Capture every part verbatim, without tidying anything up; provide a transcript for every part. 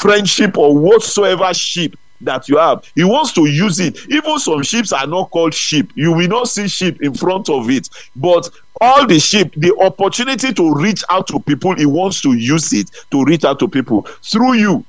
friendship or whatsoever sheep that you have. He wants to use it. Even some sheep are not called sheep. You will not see sheep in front of it. But all the sheep, the opportunity to reach out to people, he wants to use it to reach out to people through you.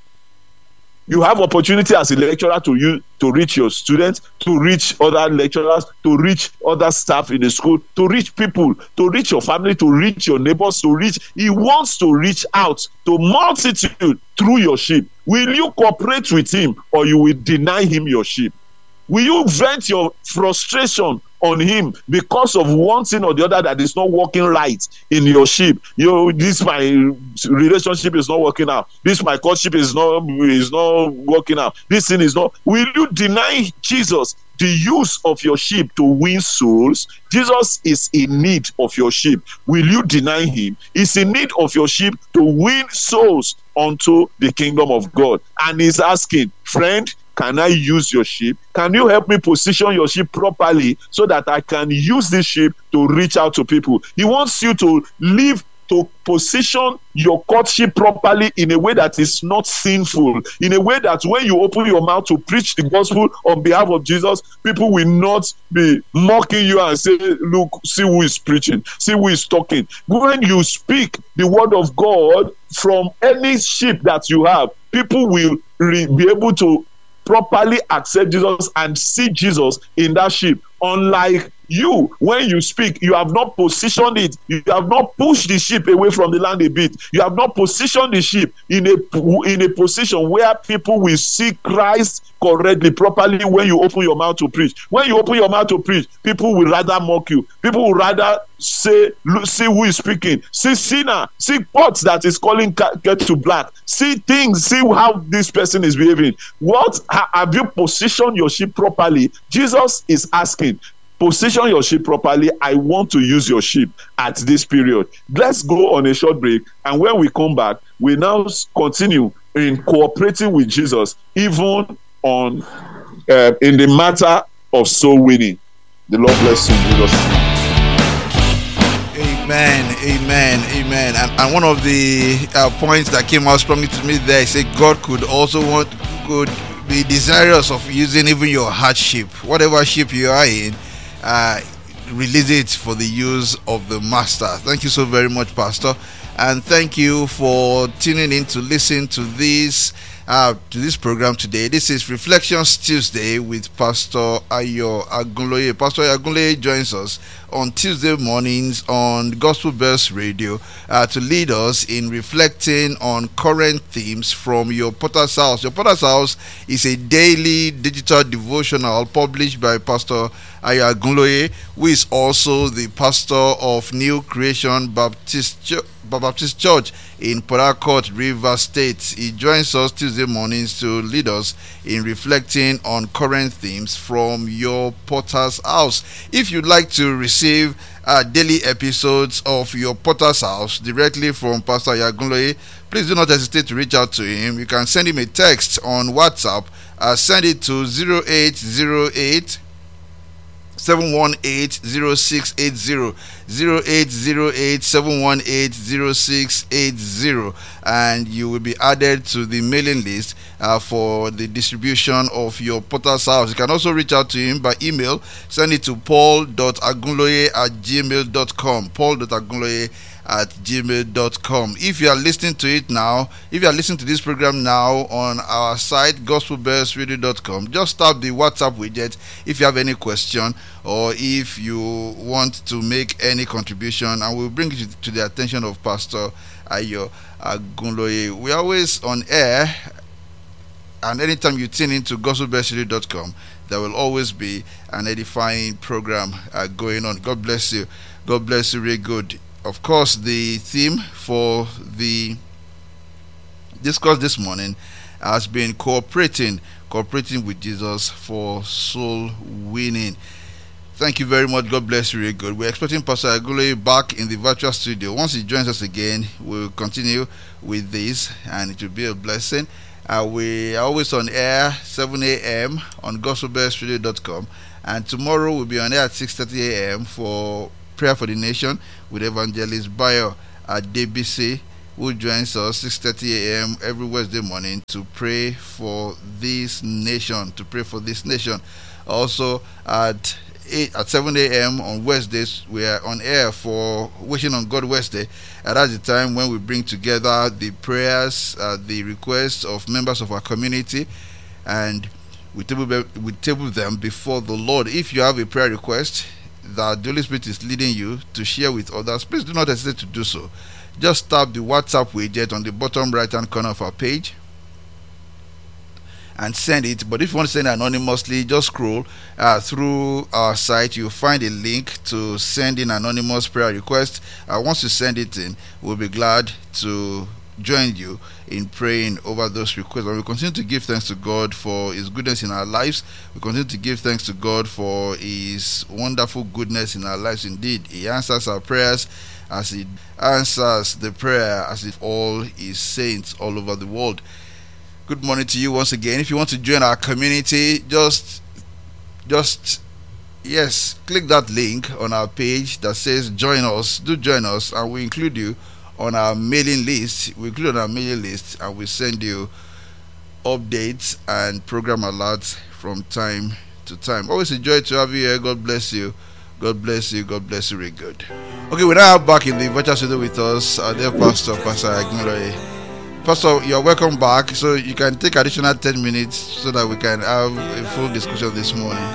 You have opportunity as a lecturer to use to reach your students, to reach other lecturers, to reach other staff in the school, to reach people, to reach your family, to reach your neighbors, to reach. He wants to reach out to multitude through your sheep. Will you cooperate with him, or you will deny him your sheep? Will you vent your frustration on him because of one thing or the other that is not working right in your sheep? You know, this my relationship is not working out. This my courtship is not is not working out. This thing is not. Will you deny Jesus the use of your sheep to win souls? Jesus is in need of your sheep. Will you deny him? He's in need of your sheep to win souls unto the kingdom of God. And he's asking, friend, can I use your sheep? Can you help me position your sheep properly so that I can use this sheep to reach out to people? He wants you to live, to position your courtship properly in a way that is not sinful, in a way that when you open your mouth to preach the gospel on behalf of Jesus, people will not be mocking you and say, look, see who is preaching, see who is talking. When you speak the word of God from any sheep that you have, people will re- be able to properly accept Jesus and see Jesus in that sheep. Unlike you, when you speak, you have not positioned it, you have not pushed the sheep away from the land a bit, you have not positioned the sheep in a in a position where people will see Christ correctly, properly. When you open your mouth to preach, when you open your mouth to preach, people will rather mock you. People will rather say, look, see who is speaking, see sinner, see pots that is calling get to black, see things, see how this person is behaving. What have you positioned your sheep properly? Jesus is asking, position your sheep properly. I want to use your sheep at this period. Let's go on a short break, and when we come back, we now continue in cooperating with Jesus, even on uh, in the matter of soul winning. The Lord bless you, Jesus. Amen, amen, amen. And, and one of the uh, points that came out strongly to me there, I said God could also want could be desirous of using even your hardship, whatever ship you are in. Uh, release it for the use of the master. Thank you so very much, Pastor, and thank you for tuning in to listen to this uh, to this program today. This is Reflections Tuesday with Pastor Ayo Agunloye. Pastor Agunloye joins us on Tuesday mornings on Gospel Bells Radio uh, to lead us in reflecting on current themes from Your Potter's House. Your Potter's House is a daily digital devotional published by Pastor Ayo Agunloye, who is also the pastor of New Creation Baptist Church, Baptist Church in Port Harcourt, Rivers State. He joins us Tuesday mornings to lead us in reflecting on current themes from Your Potter's House. If you'd like to receive uh, daily episodes of Your Potter's House directly from Pastor Agunloye, please do not hesitate to reach out to him. You can send him a text on WhatsApp. Uh, send it to zero eight zero eight seven one eight zero six eight zero, zero eight zero eight seven one eight zero six eight zero, and you will be added to the mailing list uh, for the distribution of Your Potter's House. You can also reach out to him by email. Send it to paul dot agunloye at gmail dot com, paul dot agunloye at gmail dot com. If you are listening to it now, if you are listening to this program now on our site gospel bells radio dot com, just tap the WhatsApp widget if you have any question or if you want to make any contribution, and we'll bring it to the attention of Pastor Ayo Agunloye. We're always on air, and anytime you tune into gospel bells radio dot com, there will always be an edifying program uh, going on. God bless you. God bless you really good. Of course, the theme for the discourse this morning has been cooperating, cooperating with Jesus for soul winning. Thank you very much. God bless you really good. We're expecting Pastor Agunloye back in the virtual studio. Once he joins us again, we'll continue with this, and it will be a blessing. Uh, we are always on air seven a.m. on gospel bells radio dot com, and tomorrow we'll be on air at six thirty a.m. for Prayer for the Nation with Evangelist Bayo at D B C who joins us six thirty a.m. every Wednesday morning to pray for this nation, to pray for this nation. Also at eight at seven a.m. on Wednesdays, we are on air for Wishing on God Wednesday, and that's the time when we bring together the prayers, uh, the requests of members of our community, and we table, we table them before the Lord. If you have a prayer request that the Holy Spirit is leading you to share with others, please do not hesitate to do so. Just tap the WhatsApp widget on the bottom right hand corner of our page and send it. But if you want to send it anonymously, just scroll uh, through our site. You'll find a link to send in anonymous prayer request. Uh, once you send it in, we'll be glad to join you in praying over those requests. And we continue to give thanks to God for His goodness in our lives. We continue to give thanks to God for His wonderful goodness in our lives. Indeed, He answers our prayers as He answers the prayer as if all His saints all over the world. Good morning to you once again. If you want to join our community, just just yes, click that link on our page that says join us. Do join us, and we include you on our mailing list. We include on our mailing list, and we send you updates and program alerts from time to time. Always a joy to have you here. God bless you. God bless you. God bless you. Really good. Okay, we're now back in the virtual studio with us, our dear pastor, Pastor Akinloye. Pastor, you're welcome back. So you can take additional ten minutes so that we can have a full discussion this morning.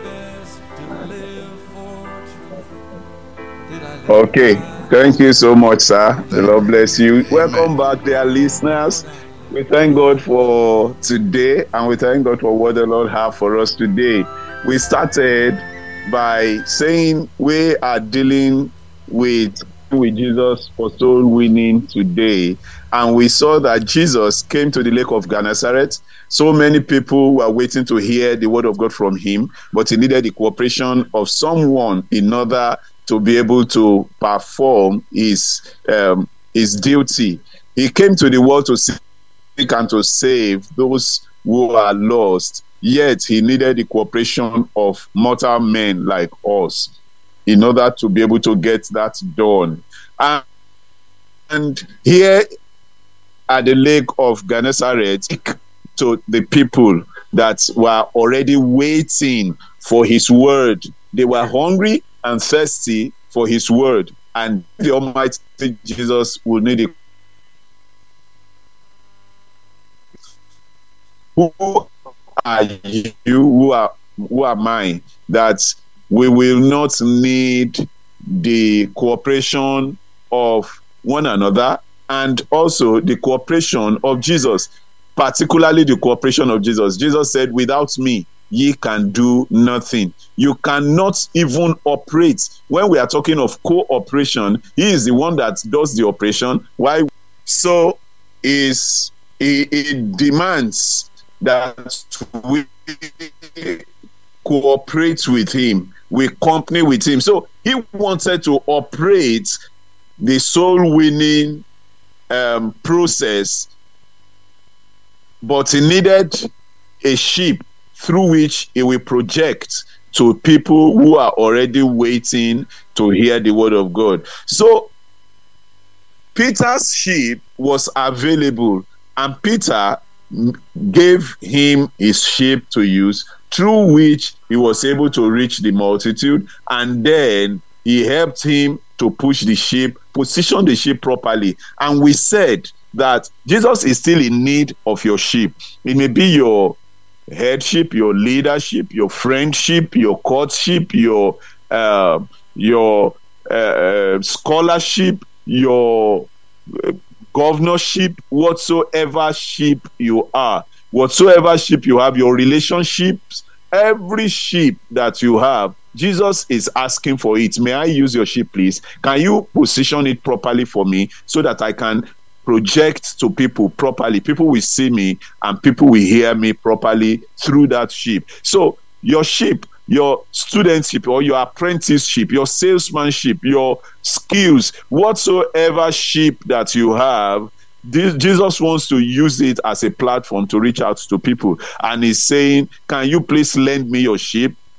Okay. Thank you so much, sir. The Lord bless you. Amen. Welcome back, dear listeners. We thank God for today, and we thank God for what the Lord has for us today. We started by saying we are dealing with with Jesus for soul winning today, and we saw that Jesus came to the lake of Gennesaret. So many people were waiting to hear the word of God from him, but he needed the cooperation of someone in order to be able to perform his um, his duty. He came to the world to seek and to save those who are lost, yet he needed the cooperation of mortal men like us in order to be able to get that done. And, and here at the lake of Gennesaret, to the people that were already waiting for his word. They were hungry and thirsty for his word, and the Almighty Jesus will need it. Who are you? Who are who am I? That we will not need the cooperation of one another, and also the cooperation of Jesus, particularly the cooperation of Jesus. Jesus said, "Without me, ye can do nothing." You cannot even operate. When we are talking of cooperation, he is the one that does the operation. Why? So is it, it demands that we cooperate with him, we company with him. So he wanted to operate the soul winning um, process, but he needed a sheep through which he will project to people who are already waiting to hear the word of God. So Peter's sheep was available, and Peter gave him his sheep to use, through which he was able to reach the multitude, and then he helped him to push the sheep, position the sheep properly. And we said that Jesus is still in need of your sheep. It may be your headship, your leadership, your friendship, your courtship, your uh, your uh, scholarship, your uh, governorship, whatsoever sheep you are, whatsoever sheep you have, your relationships, every sheep that you have, Jesus is asking for it. May I use your sheep, please? Can you position it properly for me so that I can project to people properly? People will see me and people will hear me properly through that sheep. So your sheep, your studentship or your apprenticeship, your salesmanship, your skills, whatsoever sheep that you have, this, Jesus wants to use it as a platform to reach out to people. And he's saying, can you please lend me your sheep?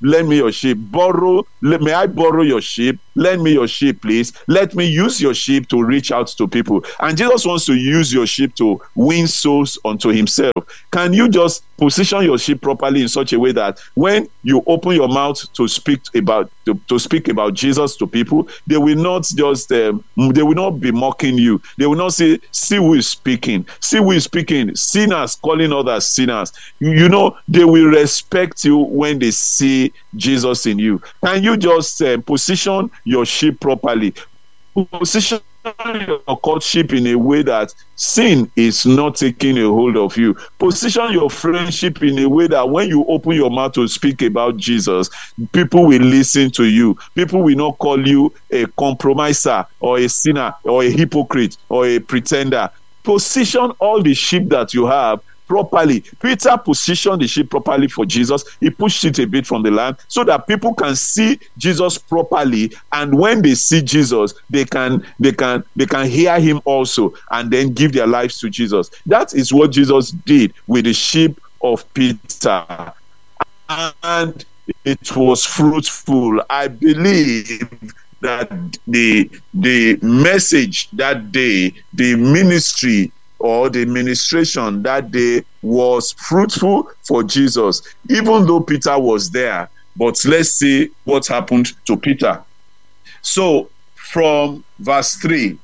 lend me your sheep. Borrow, let, may I borrow your sheep? Lend me your sheep, please. Let me use your sheep to reach out to people. And Jesus wants to use your sheep to win souls unto himself. Can you just position your sheep properly in such a way that when you open your mouth to speak about to, to speak about Jesus to people, they will not just um, they will not be mocking you. They will not say, see who is speaking, see who is speaking, sinners calling others sinners. You, you know, they will respect you when they see Jesus in you. Can you just uh, position your sheep properly? Position your courtship in a way that sin is not taking a hold of you. Position your friendship in a way that when you open your mouth to speak about Jesus, people will listen to you. People will not call you a compromiser or a sinner or a hypocrite or a pretender. Position all the sheep that you have properly. Peter positioned the sheep properly for Jesus. He pushed it a bit from the land so that people can see Jesus properly, and when they see Jesus, they can they can they can hear him also, and then give their lives to Jesus. That is what Jesus did with the sheep of Peter, and it was fruitful. I believe that the the message that day, the ministry or the ministration that day was fruitful for Jesus, even though Peter was there. But let's see what happened to Peter. So from verse three,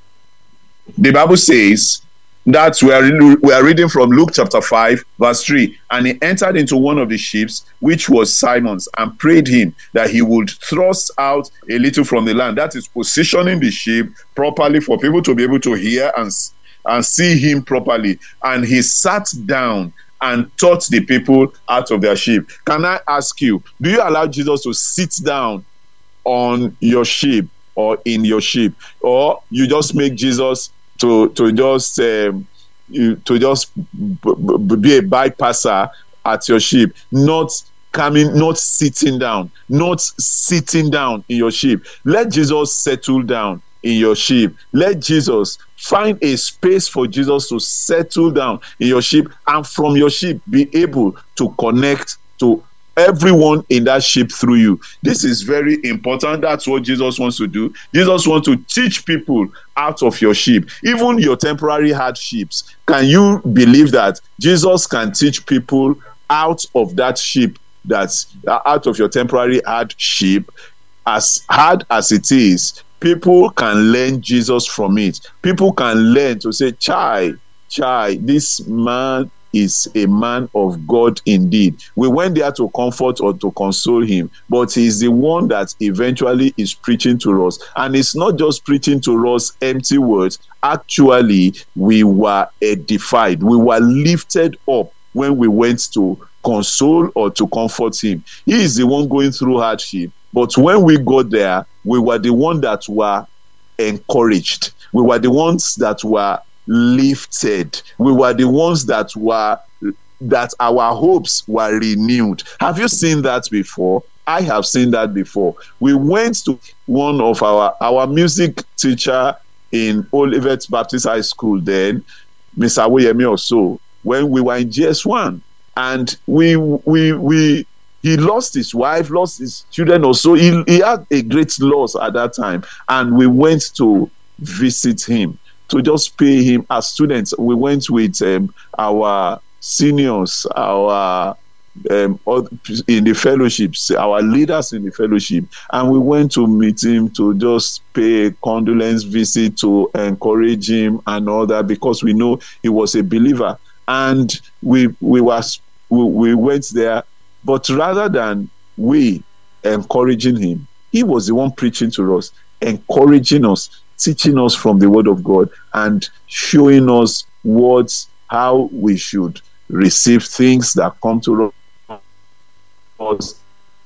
the Bible says that we are, we are reading from Luke chapter five, verse three. And he entered into one of the ships, which was Simon's, and prayed him that he would thrust out a little from the land. That is positioning the ship properly for people to be able to hear and and see him properly. And he sat down and taught the people out of their sheep. Can I ask you, do you allow Jesus to sit down on your sheep or in your sheep, or you just make Jesus to to just um, you, to just b- b- be a bypasser at your sheep, not coming, not sitting down, not sitting down in your sheep? Let Jesus settle down in your sheep. Let Jesus find a space for Jesus to settle down in your sheep, and from your sheep be able to connect to everyone in that sheep through you. This is very important. That's what Jesus wants to do. Jesus wants to teach people out of your sheep, even your temporary hardships. Can you believe that Jesus can teach people out of that sheep, that's out of your temporary hardship? As hard as it is, people can learn Jesus from it. People can learn to say, chai, chai, this man is a man of God indeed. We went there to comfort or to console him, but he's the one that eventually is preaching to us. And it's not just preaching to us empty words. Actually, we were edified. We were lifted up when we went to console or to comfort him. He is the one going through hardship. But when we got there, we were the ones that were encouraged. We were the ones that were lifted. We were the ones that were, that our hopes were renewed. Have you seen that before? I have seen that before. We went to one of our, our music teacher in Olivet Baptist High School then, Mister Awoyemi also, when we were in G S one. And we, we, we, he lost his wife, lost his children also. He, he had a great loss at that time. And we went to visit him, to just pay him as students. We went with um, our seniors, our um, in the fellowships, our leaders in the fellowship. And we went to meet him to just pay a condolence visit, to encourage him and all that, because we know he was a believer. And we we was we, we went there. But rather than we encouraging him, he was the one preaching to us, encouraging us, teaching us from the word of God, and showing us what, how we should receive things that come to us,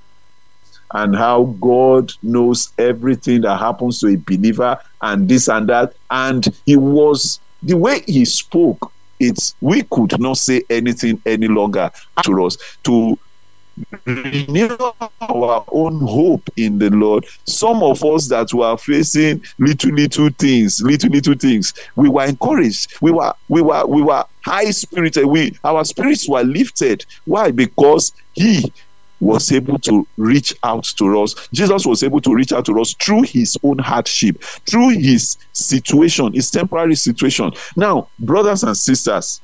and how God knows everything that happens to a believer, and this and that. And he was, the way he spoke, it's, we could not say anything any longer to us, to renew our own hope in the Lord. Some of us that were facing little little things, little little things, we were encouraged. We were we were we were high spirited. We our spirits were lifted. Why? Because he was able to reach out to us. Jesus was able to reach out to us through his own hardship, through his situation, his temporary situation. Now, brothers and sisters,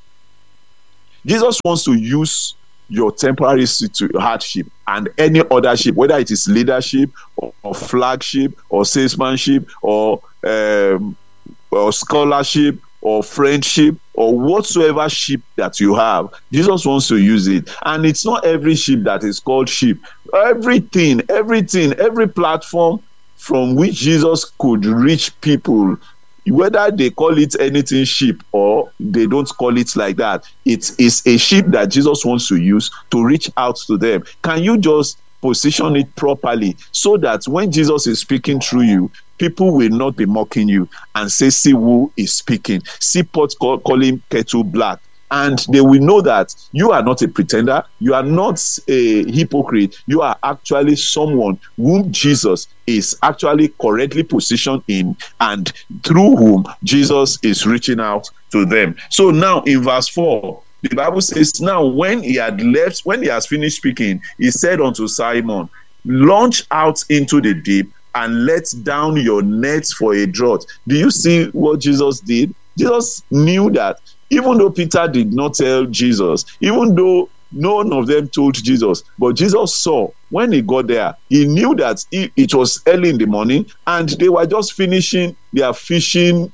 Jesus wants to use your temporary situ- hardship and any other ship, whether it is leadership or, or flagship or salesmanship or, um, or scholarship or friendship or whatsoever ship that you have. Jesus wants to use it. And it's not every ship that is called ship. Everything, everything, every platform from which Jesus could reach people, whether they call it anything ship or they don't call it like that, it is a ship that Jesus wants to use to reach out to them. Can you just position it properly so that when Jesus is speaking through you, people will not be mocking you and say, see who is speaking. See pot call, call him kettle black. And they will know that you are not a pretender. You are not a hypocrite. You are actually someone whom Jesus is actually correctly positioned in and through whom Jesus is reaching out to them. So now in verse four, the Bible says, now when he had left, when he has finished speaking, he said unto Simon, launch out into the deep and let down your nets for a draught. Do you see what Jesus did? Jesus knew that even though Peter did not tell Jesus, even though none of them told Jesus, but Jesus saw when he got there, he knew that he, it was early in the morning and they were just finishing their fishing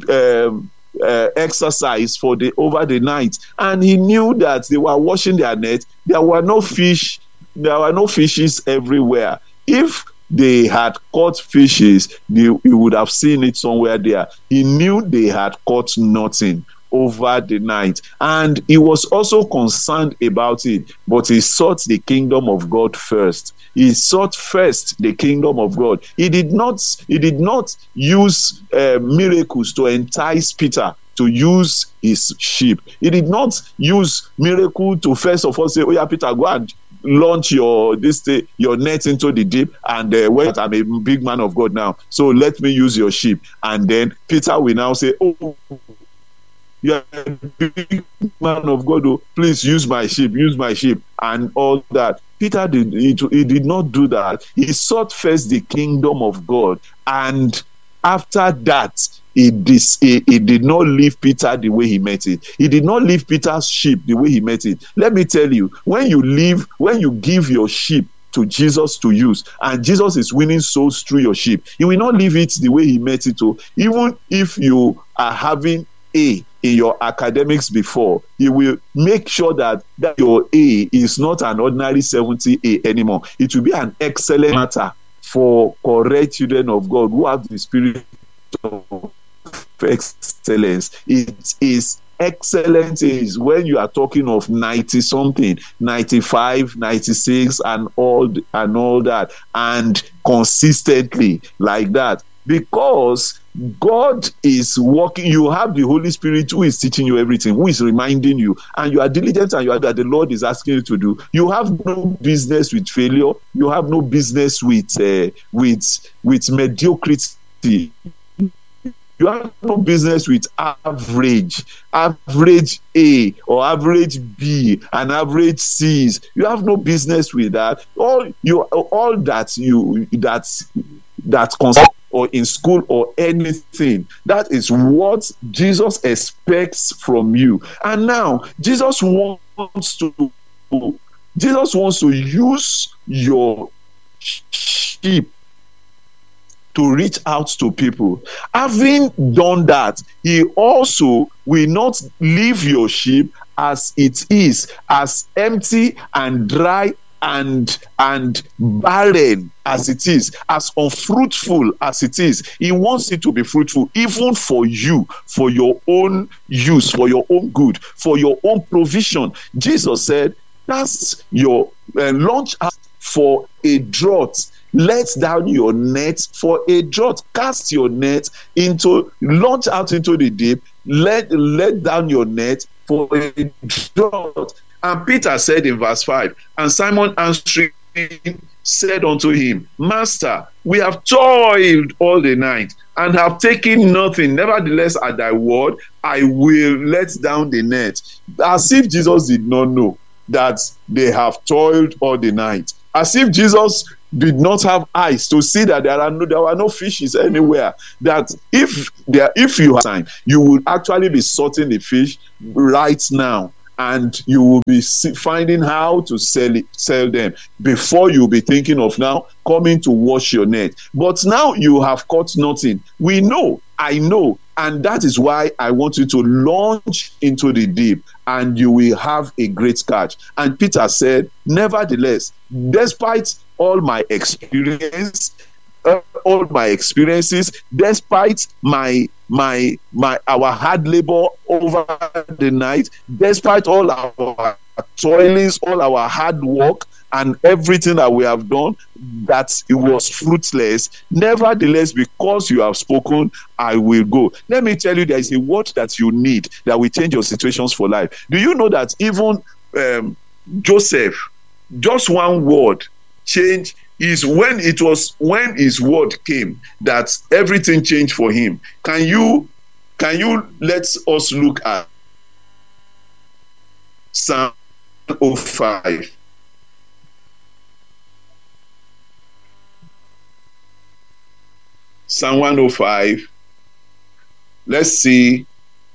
um, uh, exercise for the over the night. And he knew that they were washing their net. There were no fish, there were no fishes everywhere. If they had caught fishes, they, he would have seen it somewhere there. He knew they had caught nothing over the night, and he was also concerned about it, but he sought the kingdom of God first. He sought first the kingdom of God. He did not he did not use uh, miracles to entice Peter to use his ship. He did not use miracle to first of all say, oh yeah, Peter, go and launch your this day, your net into the deep, and uh, well, I'm a big man of God now, so let me use your ship. And then Peter will now say, oh, you are a big man of God, oh, please use my ship, use my ship, and all that. Peter did he, he did not do that. He sought first the kingdom of God, and after that, he, dis, he, he did not leave Peter the way he met it. He did not leave Peter's ship the way he met it. Let me tell you, when you leave, when you give your ship to Jesus to use, and Jesus is winning souls through your ship, he will not leave it the way he met it. To even if you are having A in your academics before, he will make sure that, that your A is not an ordinary seventy A anymore. It will be an excellent matter for correct children of God who have the spirit of excellence. It is excellent is when you are talking of ninety something, ninety-five, ninety-six, and all and all that, and consistently like that, because God is working. You have the Holy Spirit who is teaching you everything, who is reminding you, and you are diligent, and you are that the Lord is asking you to do. You have no business with failure. You have no business with uh, with with mediocrity. You have no business with average, average A or average B and average C's. You have no business with that. All you, all that you that that concern or in school or anything, that is what Jesus expects from you. And now Jesus wants to Jesus wants to use your sheep to reach out to people. Having done that, he also will not leave your ship as it is, as empty and dry and and barren as it is, as unfruitful as it is. He wants it to be fruitful, even for you, for your own use, for your own good, for your own provision. Jesus said, that's your uh, launch out for a drought. Let down your net for a drought. Cast your net into, launch out into the deep. Let let down your net for a drought. And Peter said in verse five, and Simon answering said unto him, Master, we have toiled all the night and have taken nothing. Nevertheless, at thy word, I will let down the net. As if Jesus did not know that they have toiled all the night. As if Jesus did not have eyes to see that there are no there were no fishes anywhere. That if there if you have time, you would actually be sorting the fish right now, and you will be finding how to sell it, sell them before you'll be thinking of now coming to wash your net. But now you have caught nothing. We know, I know, and that is why I want you to launch into the deep, and you will have a great catch. And Peter said, nevertheless, despite all my experience, uh, all my experiences, despite my my my our hard labor over the night, despite all our toilings, all our hard work, and everything that we have done, that it was fruitless. Nevertheless, because you have spoken, I will go. Let me tell you, there is a word that you need that will change your situations for life. Do you know that even um, Joseph, just one word change is when it was when his word came that everything changed for him. Can you can you let us look at Psalm one oh five? Psalm one oh five. Let's see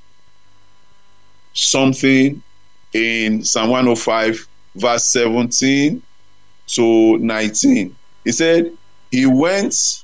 something in Psalm one oh five, verse seventeen to nineteen. He said, he went,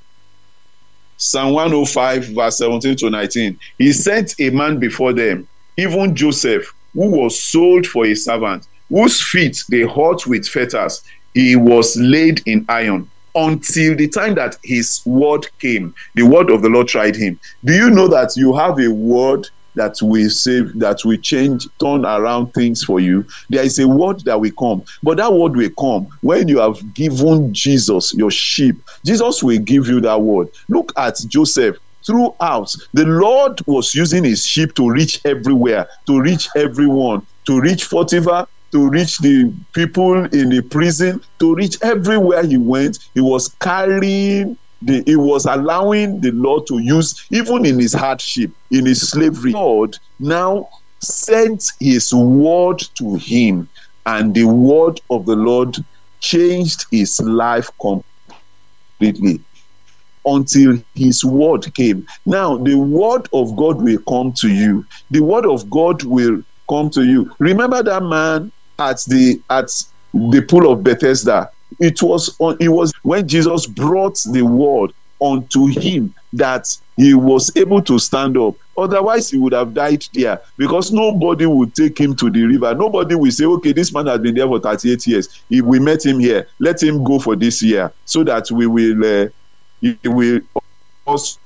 Psalm one oh five, verse seventeen to nineteen. He sent a man before them, even Joseph, who was sold for a servant, whose feet they hurt with fetters. He was laid in iron until the time that his word came. The word of the Lord tried him. Do you know that you have a word that will save, that will change, turn around things for you? There is a word that will come, but that word will come when you have given Jesus your sheep. Jesus will give you that word. Look at Joseph. Throughout, the Lord was using his sheep to reach everywhere, to reach everyone, to reach Potiphar, to reach the people in the prison, to reach everywhere he went. He was carrying The, he was allowing the Lord to use, even in his hardship, in his slavery. God now sent his word to him, and the word of the Lord changed his life completely until his word came. Now, the word of God will come to you. The word of God will come to you. Remember that man at the at the pool of Bethesda? It was on, it was when Jesus brought the word unto him that he was able to stand up. Otherwise, he would have died there, because nobody would take him to the river. Nobody will say, okay, this man has been there for thirty-eight years. If we met him here, let him go for this year, so that we will uh, he will also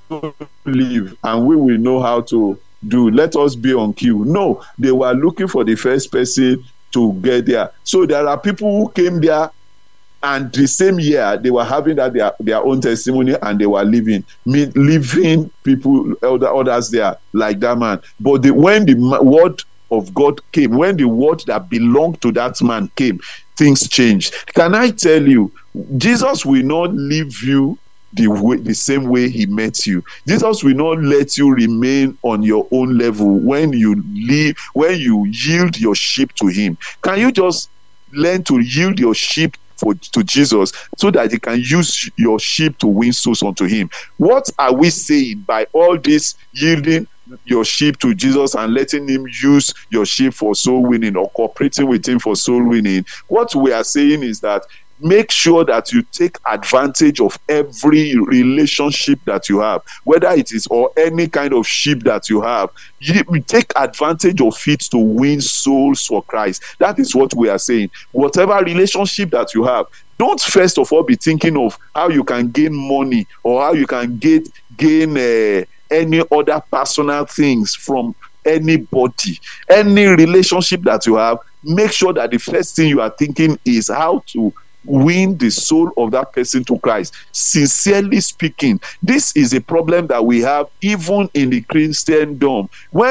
live, and we will know how to do. Let us be on cue. No, they were looking for the first person to get there. So there are people who came there, and the same year they were having that their, their own testimony, and they were living, me, living people, other others there like that man. But the, when the word of God came, when the word that belonged to that man came, things changed. Can I tell you, Jesus will not leave you the way, the same way he met you. Jesus will not let you remain on your own level when you leave, when you yield your sheep to him. Can you just learn to yield your sheep for to Jesus, so that you can use your sheep to win souls unto him? What are we saying by all this yielding your sheep to Jesus and letting him use your sheep for soul winning, or cooperating with him for soul winning? What we are saying is that make sure that you take advantage of every relationship that you have, whether it is or any kind of sheep that you have. You take advantage of it to win souls for Christ. That is what we are saying. Whatever relationship that you have, don't first of all be thinking of how you can gain money, or how you can get gain uh, any other personal things from anybody. Any relationship that you have, make sure that the first thing you are thinking is how to win the soul of that person to Christ. Sincerely speaking, this is a problem that we have even in the Christendom. When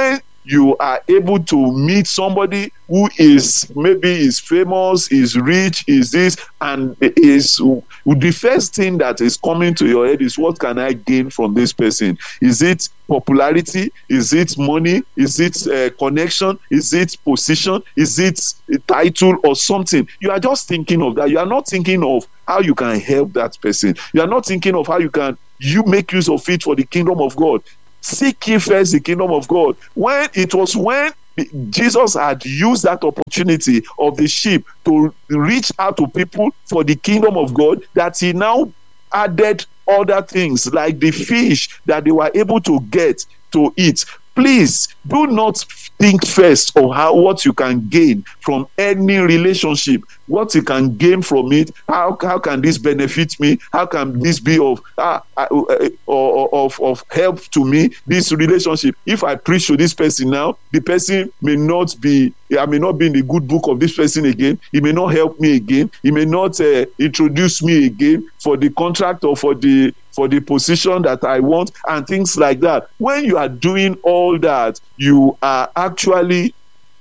you are able to meet somebody who is maybe is famous, is rich, is this, and is the first thing that is coming to your head is, what can I gain from this person? Is it popularity? Is it money? Is it uh, connection? Is it position? Is it a title or something? You are just thinking of that. You are not thinking of how you can help that person. You are not thinking of how you can you make use of it for the kingdom of God. Seek ye first the kingdom of God. When it was when Jesus had used that opportunity of the sheep to reach out to people for the kingdom of God, that he now added other things like the fish that they were able to get to eat. Please do not think first of how what you can gain from any relationship, what you can gain from it. How how can this benefit me? How can this be of uh, uh, uh, of of help to me? This relationship. If I preach to this person now, the person may not be. I may not be in the good book of this person again. He may not help me again. He may not uh, introduce me again for the contract or for the for the position that I want, and things like that. When you are doing all that, you are actually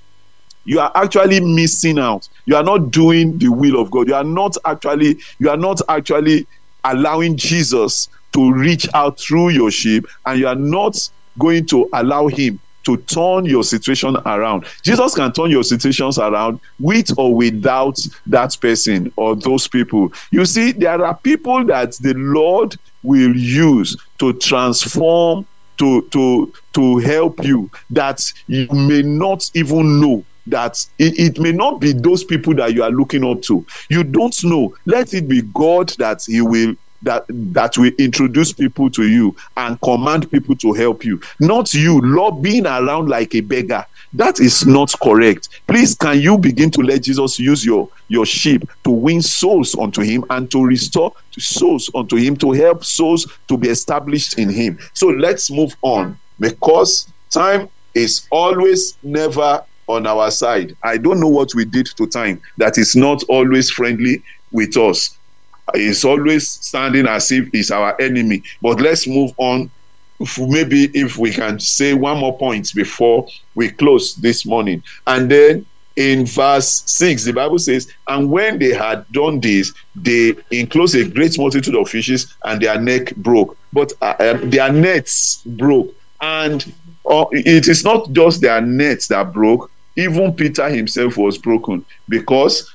you are actually missing out. You are not doing the will of God. You are not actually you are not actually allowing Jesus to reach out through your sheep, and you are not going to allow him to turn your situation around. Jesus can turn your situations around with or without that person or those people. You see, there are people that the Lord will use to transform, to to to help you, that you may not even know. That it, it may not be those people that you are looking up to. You don't know. Let it be God that he will that that will introduce people to you and command people to help you, not you lobbying around like a beggar. That is not correct. Please, can you begin to let Jesus use your your sheep to win souls unto him and to restore souls unto him, to help souls to be established in him? So let's move on, because time is always never on our side. I don't know what we did to time that is not always friendly with us. It's always standing as if it's our enemy. But let's move on. If maybe if we can say one more point before we close this morning. And then in verse six, the Bible says, and when they had done this, they enclosed a great multitude of fishes, and their neck broke. But uh, their nets broke. And uh, it is not just their nets that broke. Even Peter himself was broken, because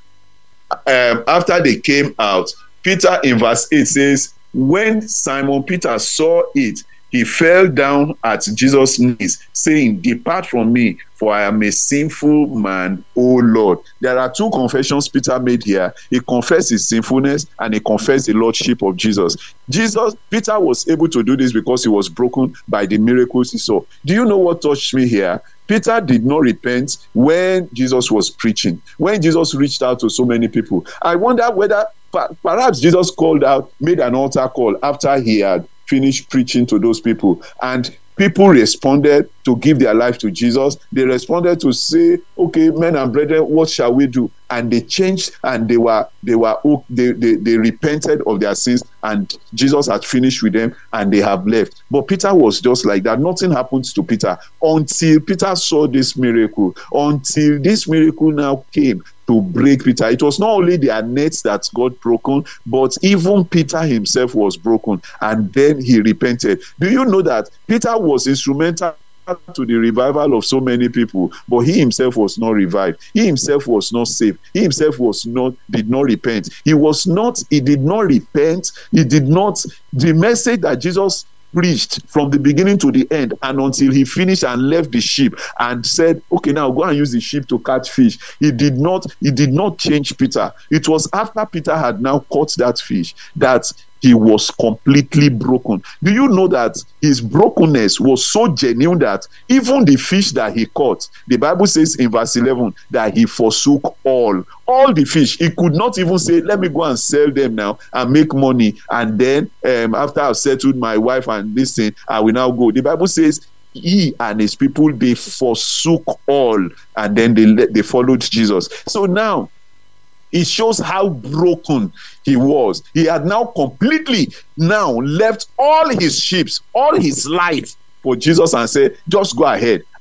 um, after they came out, Peter in verse eight says, when Simon Peter saw it, he fell down at Jesus' knees, saying, depart from me, for I am a sinful man, O Lord. There are two confessions Peter made here. He confessed his sinfulness, and he confessed the lordship of Jesus. Jesus, Peter was able to do this because he was broken by the miracles he saw. Do you know what touched me here? Peter did not repent when Jesus was preaching, when Jesus reached out to so many people. I wonder whether perhaps Jesus called out, made an altar call after he had finished preaching to those people, and people responded to give their life to Jesus. They responded to say, okay, men and brethren, what shall we do? And they changed, and they were they were they, they, they repented of their sins, and Jesus had finished with them, and they have left. But Peter was just like that. Nothing happened to Peter until Peter saw this miracle, until this miracle now came to break Peter. It was not only their nets that got broken, but even Peter himself was broken, and then he repented. Do you know that Peter was instrumental to the revival of so many people, but he himself was not revived. He himself was not saved. He himself was not, did not repent. He was not, he did not repent. He did not, the message that Jesus preached from the beginning to the end, and until he finished and left the sheep and said, okay, now go and use the sheep to catch fish. He did not, he did not change Peter. It was after Peter had now caught that fish that he was completely broken. Do you know that his brokenness was so genuine that even the fish that he caught, the Bible says in verse eleven that he forsook all. All the fish. He could not even say, let me go and sell them now and make money. And then um, after I've settled my wife and this thing, I will now go. The Bible says he and his people, they forsook all, and then they, they followed Jesus. So now, it shows how broken he was. He had now completely now left all his sheep, all his life for Jesus, and said, just go ahead.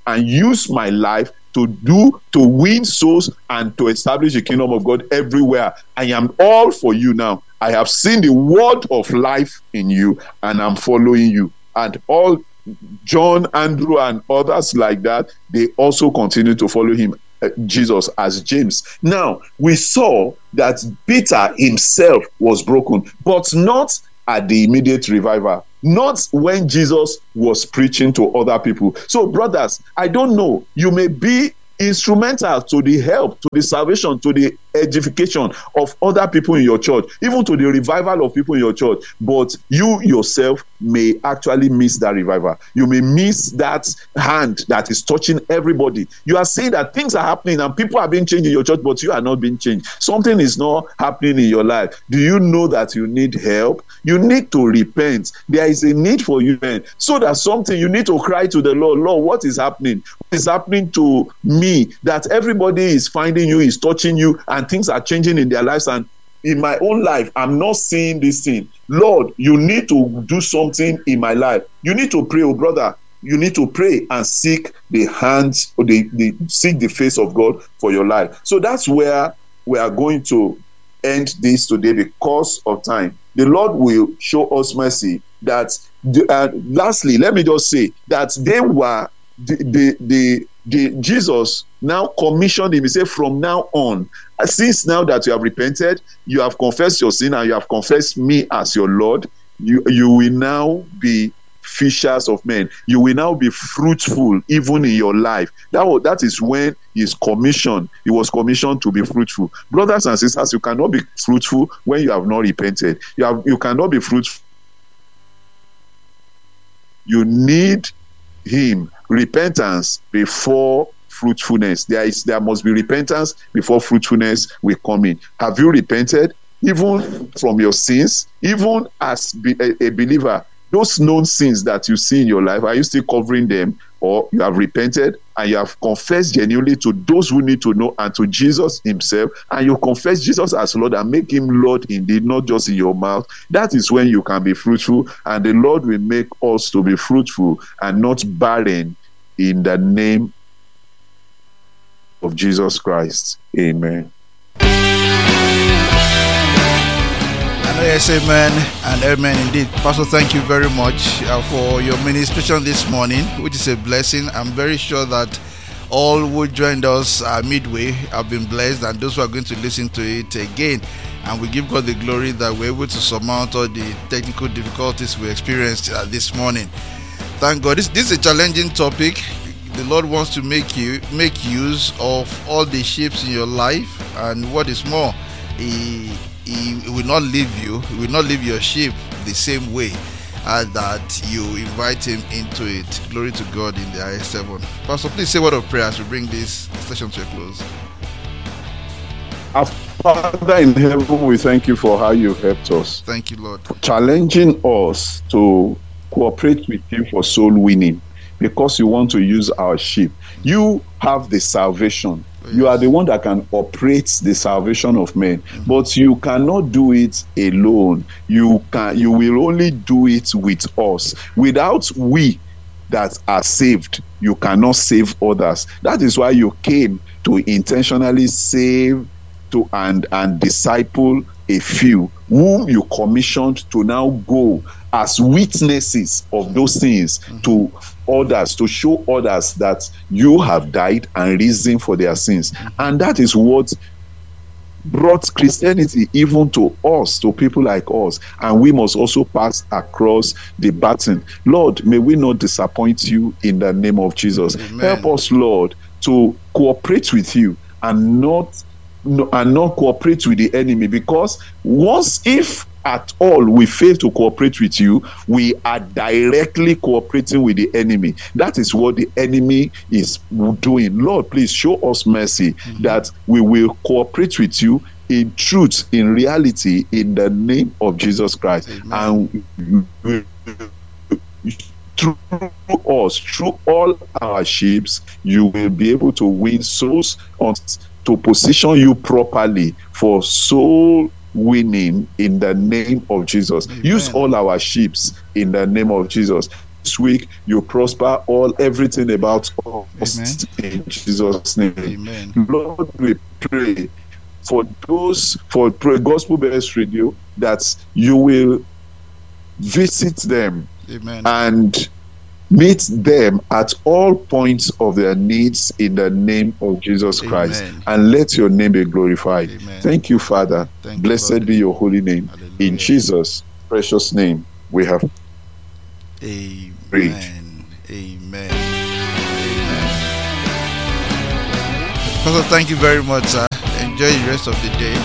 and use my life to do, to win souls and to establish the kingdom of God everywhere. I am all for you now. I have seen the word of life in you, and I'm following you. And all John, Andrew, and others like that, they also continue to follow him, uh, Jesus, as James. Now, we saw that Peter himself was broken, but not at the immediate revival, not when Jesus was preaching to other people. So, brothers, I don't know, you may be instrumental to the help, to the salvation, to the edification of other people in your church, even to the revival of people in your church, but you yourself may actually miss that revival. You may miss that hand that is touching everybody. You are saying that things are happening and people are being changed in your church, but you are not being changed. Something is not happening in your life. Do you know that you need help? You need to repent. There is a need for you, man. So that something, you need to cry to the Lord, Lord, what is happening? What is happening to me that everybody is finding you, is touching you, and things are changing in their lives, and in my own life I'm not seeing this thing. Lord, you need to do something in my life. You need to pray, oh brother. You need to pray and seek the hands, or the, the seek the face of God for your life. So that's where we are going to end this today because of time. The Lord will show us mercy. That uh, lastly, let me just say that they were the the the, the Jesus now commissioned him. He said, from now on, since now that you have repented, you have confessed your sin, and you have confessed me as your Lord, you you will now be fishers of men. You will now be fruitful even in your life. That was, that is when he's commissioned. He was commissioned to be fruitful. Brothers and sisters, you cannot be fruitful when you have not repented. You have you cannot be fruitful. You need him. Repentance before fruitfulness. There is there must be repentance before fruitfulness will come in. Have you repented even from your sins? Even as be, a, a believer, those known sins that you see in your life, are you still covering them? Or you have repented and you have confessed genuinely to those who need to know, and to Jesus himself, and you confess Jesus as Lord and make him Lord indeed, not just in your mouth. That is when you can be fruitful, and the Lord will make us to be fruitful and not barren, in the name of Jesus Christ. Amen. Yes, amen and amen indeed. Pastor, thank you very much uh, for your ministration this morning, which is a blessing. I'm very sure that all who joined us uh, midway have been blessed, and those who are going to listen to it again. And we give God the glory that we're able to surmount all the technical difficulties we experienced uh, this morning. Thank God. This, this is a challenging topic. The Lord wants to make you make use of all the shapes in your life, and what is more, He He will not leave you, He will not leave your sheep the same way uh, that you invite Him into it. Glory to God in the highest heaven. Pastor, please say a word of prayer as we bring this session to a close. Our Father in heaven, we thank you for how you helped us. Thank you, Lord. Challenging us to cooperate with you for soul winning, because you want to use our sheep. You have the salvation. You are the one that can operate the salvation of men, mm-hmm. but you cannot do it alone. You can. You will only do it with us. Without we that are saved, you cannot save others. That is why you came to intentionally save to and and disciple a few whom you commissioned to now go as witnesses of those things, mm-hmm. to others, to show others that you have died and risen for their sins. Mm-hmm. And that is what brought Christianity even to us, to people like us. And we must also pass across the baton. Lord, may we not disappoint you in the name of Jesus. Amen. Help us, Lord, to cooperate with you and not and not cooperate with the enemy, because once, if at all we fail to cooperate with you, we are directly cooperating with the enemy. That is what the enemy is doing. Lord, please show us mercy, mm-hmm. that we will cooperate with you in truth, in reality, in the name of Jesus Christ. Amen. And through us, through all our ships, you will be able to win souls, on, to position you properly for soul winning in the name of Jesus. Amen. Use all our ships in the name of Jesus. this week you prosper all everything about us. Amen. In Jesus' name. Amen. Lord, we pray for those for pray Gospel Bells Radio that you will visit them. Amen. And meet them at all points of their needs in the name of Jesus Christ. Amen. And let your name be glorified. Amen. Thank you, Father. Thank Blessed you, be your holy name. Hallelujah. In Jesus' precious name we have Amen. prayed. Amen. Amen. Pastor, thank you very much, sir. Enjoy the rest of the day.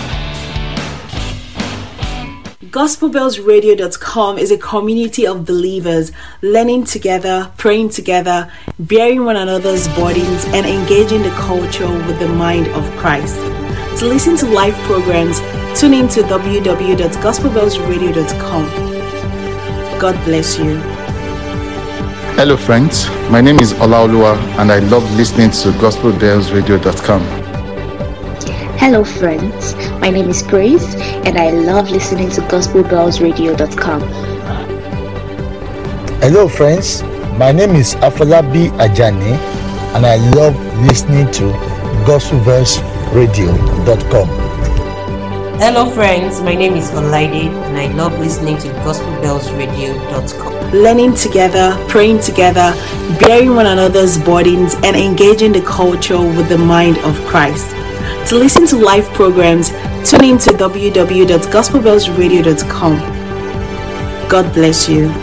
Gospel Bells Radio dot com is a community of believers learning together, praying together, bearing one another's burdens, and engaging the culture with the mind of Christ. To listen to live programs, tune in to w w w dot gospel bells radio dot com. God bless you. Hello friends, my name is Olaoluwa and I love listening to Gospel Bells Radio dot com. Hello friends, my name is Praise and I love listening to Gospel Bells Radio dot com. Hello friends, my name is Afolabi Ajani and I love listening to Gospel Bells Radio dot com. Hello friends, my name is Olaide and I love listening to Gospel Bells Radio dot com. Learning together, praying together, bearing one another's burdens, and engaging the culture with the mind of Christ. To listen to live programs, tune in to w w w dot gospel bells radio dot com. God bless you.